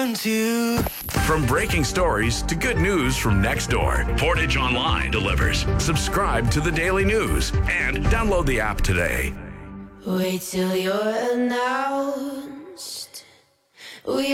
listen to. From breaking stories to good news from next door, Portage Online delivers. Subscribe to the Daily News and download the app today. Wait till you're announced.